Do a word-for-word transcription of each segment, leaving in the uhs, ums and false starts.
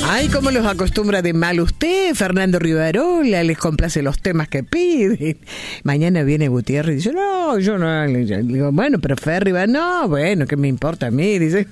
Ay, cómo los acostumbra de mal usted, Fernando Rivarola, les complace los temas que piden. Mañana viene Gutiérrez y dice, no, yo no. Le digo, bueno, pero Ferri va, no, bueno, ¿qué me importa a mí? Dice.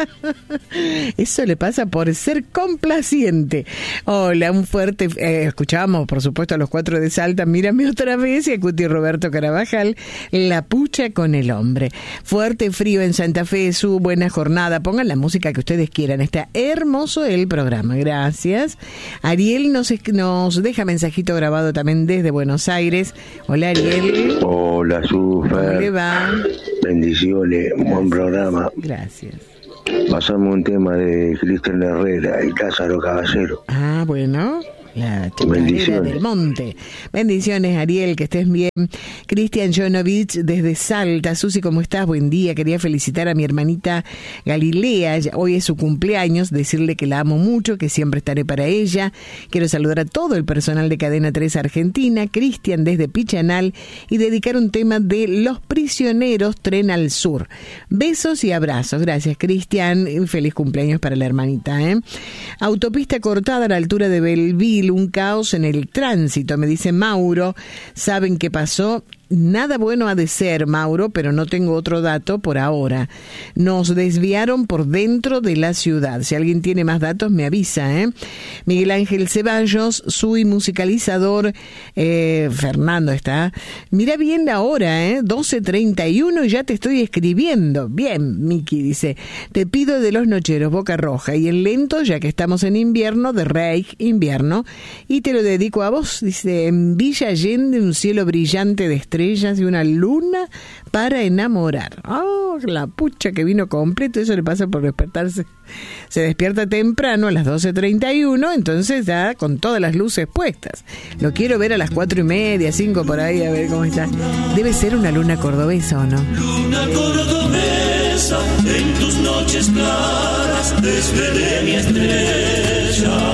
Eso le pasa por ser complaciente. Hola, un fuerte... Eh, escuchábamos, por supuesto, a los cuatro de Salta, Mírame otra vez, y a Cuti Roberto Carabajal, La pucha con el hombre. Fuerte frío en Santa Fe, su buena jornada. Pongan la música que ustedes quieran. Está hermoso el programa. Gracias. Ariel nos, nos deja mensajito grabado también desde Buenos Aires. Hola, Ariel. Hola, Sufer. ¿Cómo le va? Bendiciones. Buen programa. Gracias. Pasame un tema de Cristian Herrera, El Lázaro Caballero. Ah, bueno. La chacarera del monte. Bendiciones, Ariel, que estés bien. Cristian Jonovich desde Salta. Susi, ¿cómo estás? Buen día. Quería felicitar a mi hermanita Galilea. Hoy es su cumpleaños. Decirle que la amo mucho, que siempre estaré para ella. Quiero saludar a todo el personal de Cadena tres Argentina. Cristian desde Pichanal. Y dedicar un tema de Los Prisioneros, Tren al Sur. Besos y abrazos. Gracias, Cristian. Feliz cumpleaños para la hermanita, ¿eh? Autopista cortada a la altura de Belville. Un caos en el tránsito, me dice Mauro. ¿Saben qué pasó? Nada bueno ha de ser, Mauro, pero no tengo otro dato por ahora. Nos desviaron por dentro de la ciudad. Si alguien tiene más datos, me avisa, ¿eh? Miguel Ángel Ceballos, soy musicalizador. Eh, Fernando está. Mira bien la hora, ¿eh? doce treinta y uno y ya te estoy escribiendo. Bien, Miki dice. Te pido de Los Nocheros, Boca Roja. Y en lento, ya que estamos en invierno, de Reich, invierno. Y te lo dedico a vos. Dice, en Villa Allende, un cielo brillante de estrellas y una luna para enamorar. Oh, la pucha que vino completo. Eso le pasa por despertarse. Se despierta temprano a las doce treinta y uno, entonces ya con todas las luces puestas. Lo quiero ver a las cuatro y media, cinco por ahí, a ver cómo está. Debe ser una luna cordobesa, ¿o no? Luna cordobesa, en tus noches claras desvelé mi estrella.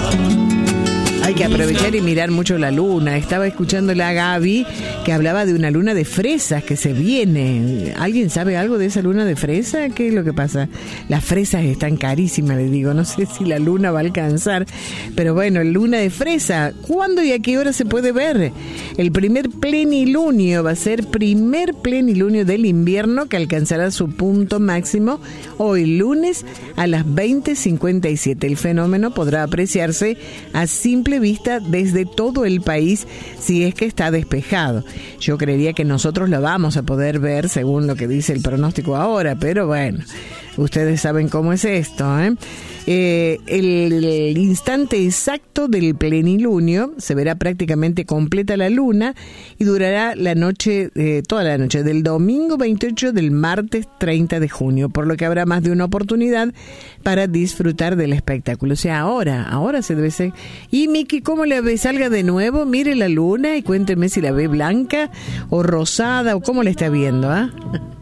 Hay que aprovechar y mirar mucho la luna. Estaba escuchando a Gaby que hablaba de una luna de fresas que se viene. ¿Alguien sabe algo de esa luna de fresa? ¿Qué es lo que pasa? Las fresas están carísimas, le digo. No sé si la luna va a alcanzar. Pero bueno, luna de fresa. ¿Cuándo y a qué hora se puede ver? El primer plenilunio va a ser primer plenilunio del invierno que alcanzará su punto máximo hoy lunes a las veinte cincuenta y siete. El fenómeno podrá apreciarse a simple vista desde todo el país si es que está despejado. Yo creería que nosotros lo vamos a poder ver según lo que dice el pronóstico ahora, pero bueno, ustedes saben cómo es esto, ¿eh? Eh, el, el instante exacto del plenilunio se verá prácticamente completa la luna y durará la noche, eh, toda la noche, del domingo veintiocho del martes treinta de junio, por lo que habrá más de una oportunidad para disfrutar del espectáculo. O sea, ahora, ahora se debe ser. Y Miki, ¿cómo la ve? Salga de nuevo, mire la luna y cuénteme si la ve blanca o rosada o cómo la está viendo, ¿ah? ¿eh?